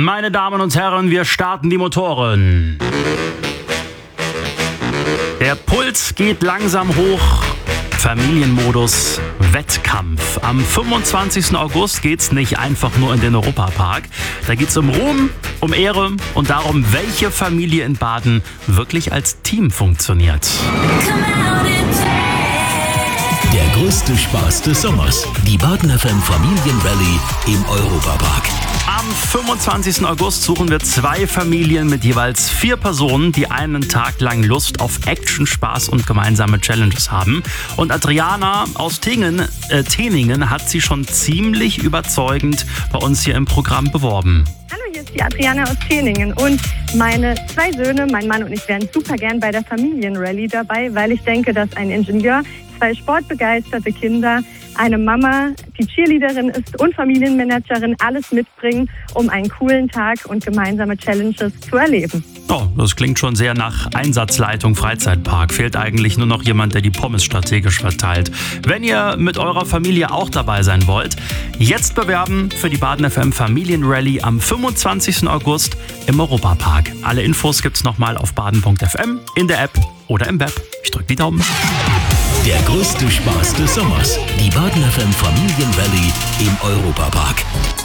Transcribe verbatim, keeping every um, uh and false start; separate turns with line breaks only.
Meine Damen und Herren, wir starten die Motoren. Der Puls geht langsam hoch. Familienmodus, Wettkampf. Am fünfundzwanzigsten August geht's nicht einfach nur in den Europapark. Da geht's um Ruhm, um Ehre und darum, welche Familie in Baden wirklich als Team funktioniert.
Der größte Spaß des Sommers. Die Baden F M Familienrallye im Europapark.
Am fünfundzwanzigsten August suchen wir zwei Familien mit jeweils vier Personen, die einen Tag lang Lust auf Action, Spaß und gemeinsame Challenges haben. Und Adriana aus Tingen, äh, Teningen hat sie schon ziemlich überzeugend bei uns hier im Programm beworben.
Hallo, hier ist die Adriana aus Teningen und meine zwei Söhne, mein Mann und ich, wären super gern bei der Familienrallye dabei, weil ich denke, dass ein Ingenieur, zwei sportbegeisterte Kinder, eine Mama, die Cheerleaderin ist und Familienmanagerin, alles mitbringen, um einen coolen Tag und gemeinsame Challenges zu erleben.
Oh, das klingt schon sehr nach Einsatzleitung Freizeitpark. Fehlt eigentlich nur noch jemand, der die Pommes strategisch verteilt. Wenn ihr mit eurer Familie auch dabei sein wollt, jetzt bewerben für die Baden F M Familienrallye am fünfundzwanzigsten August im Europapark. Alle Infos gibt's nochmal auf baden punkt f m, in der App oder im Web. Ich drücke die Daumen.
Der größte Spaß des Sommers. Die Baden F M Familienrallye im Europapark.